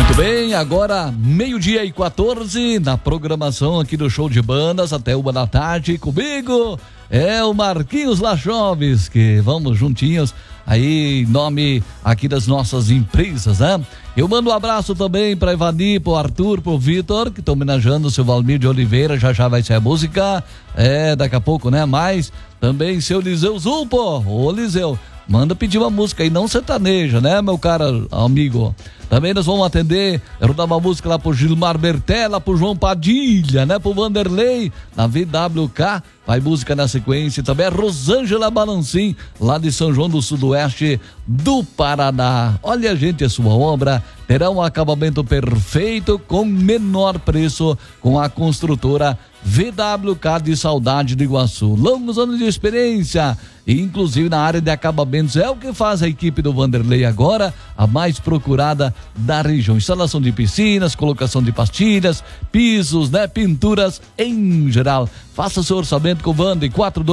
Muito bem, agora 12:14 na programação aqui do Show de Bandas até 1h comigo é o Marquinhos Lachovski. Vamos juntinhos aí em nome aqui das nossas empresas, né? Eu mando um abraço também para Ivani, pro Arthur, pro Vitor, que estão homenageando o seu Valmir de Oliveira. Já vai ser a música, daqui a pouco, né? Mas também seu Liseu Zulpo, ô Liseu, manda pedir uma música aí, não sertaneja, né, meu cara amigo? Também nós vamos atender, eu dar uma música lá pro Gilmar Bertella, pro João Padilha, né, pro Vanderlei, na VWK, vai música na sequência. Também a Rosângela Balancim, lá de São João do Sudoeste do Paraná. Olha, gente, a sua obra terá um acabamento perfeito com menor preço com a construtora VWK de Saudade do Iguaçu. Longos anos de experiência, inclusive na área de acabamentos, é o que faz a equipe do Vanderlei agora, a mais procurada da região. Instalação de piscinas, colocação de pastilhas, pisos, né, pinturas em geral. Faça seu orçamento com o Vander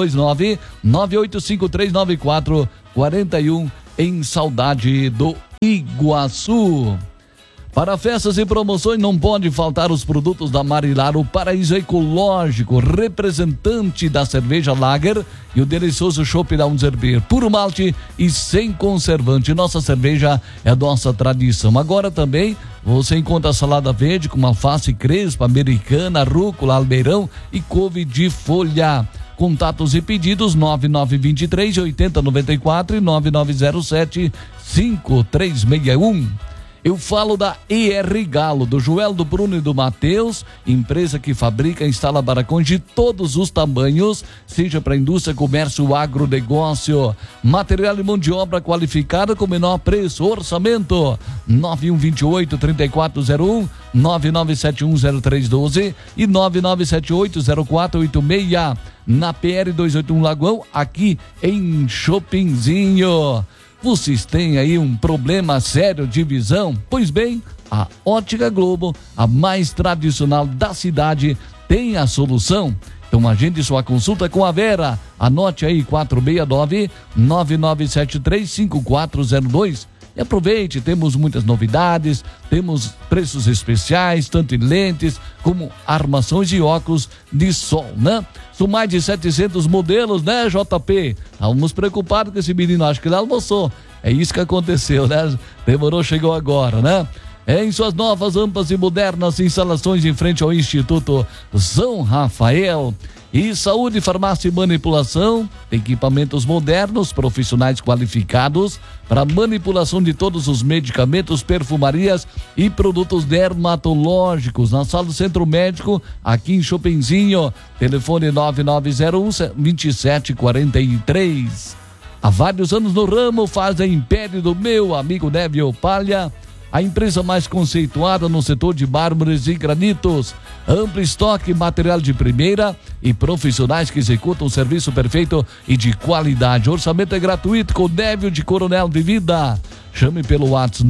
429-98539441 em Saudade do Iguaçu. Para festas e promoções não pode faltar os produtos da Marilar, o paraíso ecológico, representante da cerveja Lager e o delicioso chopp da Unzerbeer, puro malte e sem conservante. Nossa cerveja é a nossa tradição. Agora também você encontra a salada verde com alface crespa, americana, rúcula, almeirão e couve de folha. Contatos e pedidos 9923-8094 e 9907-5361. Eu falo da ER Galo, do Joel, do Bruno e do Matheus, empresa que fabrica e instala barracões de todos os tamanhos, seja para indústria, comércio, agronegócio, material e mão de obra qualificada com menor preço, orçamento 9128-3401, 99710312 e 99780486, na PR 281 Lagoão, aqui em Chopinzinho. Vocês têm aí um problema sério de visão? Pois bem, a Ótica Globo, a mais tradicional da cidade, tem a solução. Então agende sua consulta com a Vera. Anote aí 469-9973-5402. E aproveite, temos muitas novidades, temos preços especiais, tanto em lentes como armações e óculos de sol, né? São mais de 700 modelos, né, JP? Estamos preocupados com esse menino, acho que ele almoçou. É isso que aconteceu, né? Demorou, chegou agora, né? Em suas novas, amplas e modernas instalações em frente ao Instituto São Rafael. E Saúde, Farmácia e Manipulação, equipamentos modernos, profissionais qualificados para manipulação de todos os medicamentos, perfumarias e produtos dermatológicos. Na Sala do Centro Médico, aqui em Chopinzinho, telefone 9901-2743. Há vários anos no ramo, faz a Império do meu amigo Nevio Palha, a empresa mais conceituada no setor de mármores e granitos. Amplo estoque, material de primeira e profissionais que executam um serviço perfeito e de qualidade. Orçamento é gratuito com Névio de Coronel de Vida. Chame pelo WhatsApp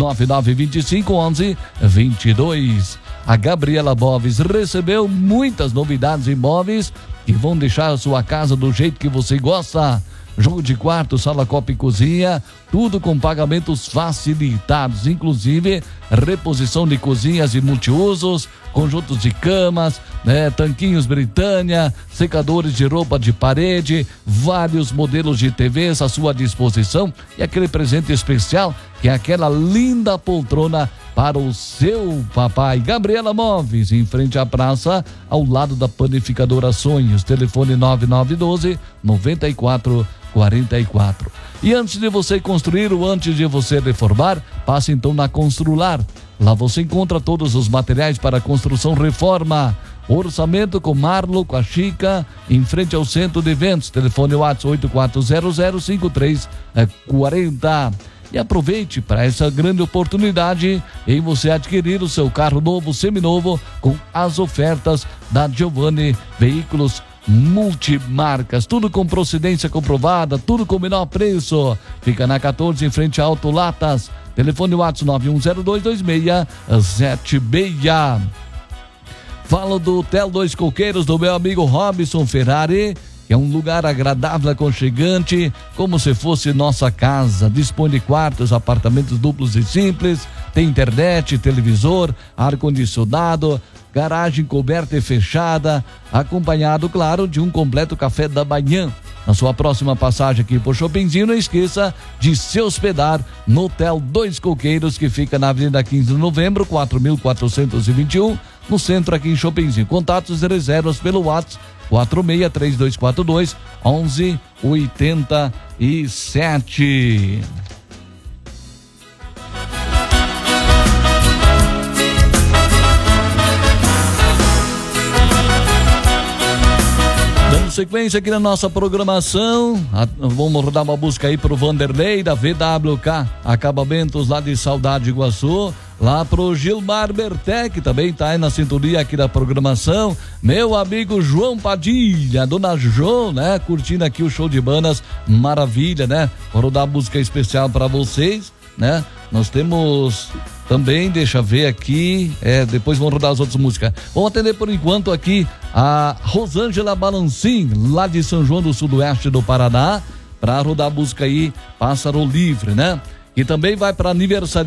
99251122. A Gabriela Móveis recebeu muitas novidades em móveis que vão deixar a sua casa do jeito que você gosta. Jogo de quarto, sala, copa e cozinha, tudo com pagamentos facilitados, inclusive reposição de cozinhas e multiusos, conjuntos de camas, né, tanquinhos Britânia, secadores de roupa de parede, vários modelos de TVs à sua disposição e aquele presente especial que é aquela linda poltrona para o seu papai. Gabriela Móveis, em frente à praça, ao lado da panificadora Sonhos, telefone 9912-9444. E antes de você construir ou antes de você reformar, passe então na Constrular. Lá você encontra todos os materiais para construção reforma. Orçamento com Marlo, com a Chica, em frente ao centro de eventos. Telefone WhatsApp 84005340. E aproveite para essa grande oportunidade em você adquirir o seu carro novo, seminovo, com as ofertas da Giovanni Veículos Multimarcas, tudo com procedência comprovada, tudo com menor preço. Fica na 14 em frente a Autolatas. Telefone WhatsApp 91022676. Falo do Hotel Dois Coqueiros do meu amigo Robson Ferrari, que é um lugar agradável, aconchegante, como se fosse nossa casa. Dispõe de quartos, apartamentos duplos e simples, tem internet, televisor, ar-condicionado, garagem coberta e fechada, acompanhado, claro, de um completo café da manhã. Na sua próxima passagem aqui por Chopinzinho, não esqueça de se hospedar no Hotel Dois Coqueiros, que fica na Avenida 15 de Novembro, 4.421, no centro aqui em Chopinzinho. Contatos e reservas pelo WhatsApp 463242-1187. Dando sequência aqui na nossa programação, vamos rodar uma busca aí pro Vanderlei da VWK Acabamentos lá de Saudade Iguaçu, lá pro Gilmar Bertec, também tá aí na sintonia aqui da programação, meu amigo João Padilha, dona Jo, né, curtindo aqui o show de bandas, maravilha, né, vou rodar a música especial para vocês, né, nós temos também, deixa eu ver aqui, depois vamos rodar as outras músicas. Vamos atender por enquanto aqui a Rosângela Balancim, lá de São João do Sudoeste do Paraná, para rodar a música aí, Pássaro Livre, né? E também vai para aniversário